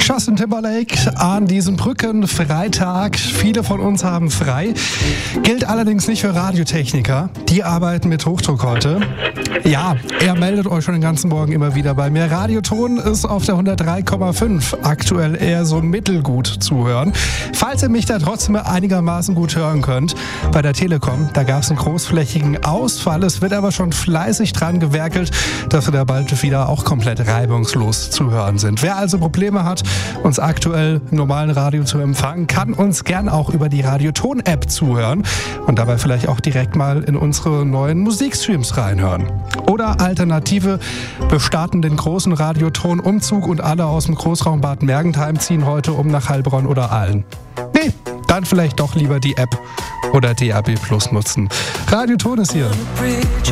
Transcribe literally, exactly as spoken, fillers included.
Justin Timberlake an diesem Brückenfreitag. Viele von uns haben frei. Gilt allerdings nicht für Radiotechniker. Die arbeiten mit Hochdruck heute. Ja, er meldet euch schon den ganzen Morgen immer wieder bei mir. Radioton ist auf der hundertdrei Komma fünf aktuell eher so mittelgut zu hören. Falls ihr mich da trotzdem einigermaßen gut hören könnt, bei der Telekom, da gab es einen großflächigen Ausfall. Es wird aber schon fleißig dran gewerkelt, dass wir da bald wieder auch komplett reibungslos zu hören sind. Wer also Probleme hat, uns aktuell im normalen Radio zu empfangen, kann uns gern auch über die Radioton-App zuhören und dabei vielleicht auch direkt mal in unsere neuen Musikstreams reinhören. Oder Alternative, wir starten den großen Radioton-Umzug und alle aus dem Großraum Bad Mergentheim ziehen heute um nach Heilbronn oder Aalen. Nee, dann vielleicht doch lieber die App oder D A B Plus nutzen. Radioton ist hier.